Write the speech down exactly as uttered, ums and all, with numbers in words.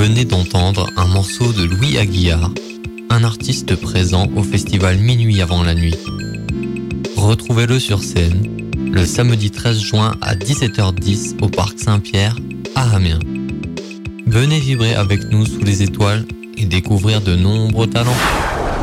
venez d'entendre un morceau de Louis Aguillard, un artiste présent au festival Minuit avant la nuit. Retrouvez-le sur scène le samedi treize juin à dix-sept heures dix au Parc Saint-Pierre à Amiens. Venez vibrer avec nous sous les étoiles et découvrir de nombreux talents.